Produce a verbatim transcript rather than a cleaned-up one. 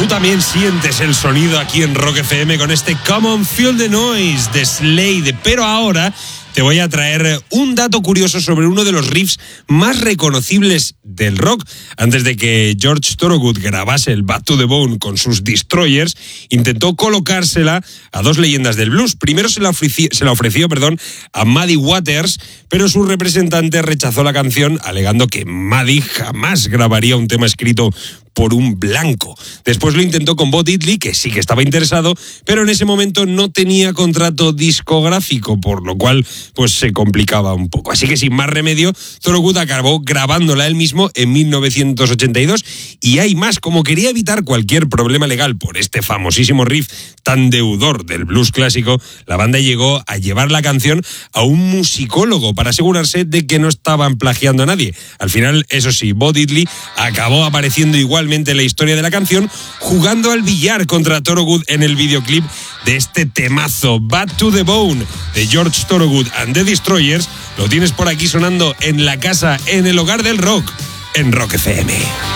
Tú también sientes el sonido aquí en Rock F M con este Come On Feel the Noise de Slade. Pero ahora te voy a traer un dato curioso sobre uno de los riffs más reconocibles del rock. Antes de que George Thorogood grabase el Back to the Bone con sus Destroyers, intentó colocársela a dos leyendas del blues. Primero se la ofreció, se la ofreció perdón, a Muddy Waters, pero su representante rechazó la canción, alegando que Muddy jamás grabaría un tema escrito por un blanco. Después lo intentó con Bo Diddley, que sí que estaba interesado, pero en ese momento no tenía contrato discográfico, por lo cual pues se complicaba un poco. Así que sin más remedio, Thorogood acabó grabándola él mismo en mil novecientos ochenta y dos, y hay más. Como quería evitar cualquier problema legal por este famosísimo riff tan deudor del blues clásico, la banda llegó a llevar la canción a un musicólogo para asegurarse de que no estaban plagiando a nadie. Al final, eso sí, Bo Diddley acabó apareciendo igual en la historia de la canción, jugando al billar contra Thorogood en el videoclip de este temazo Back to the Bone de George Thorogood and the Destroyers. Lo tienes por aquí sonando en la casa, en el hogar del rock, en Rock F M.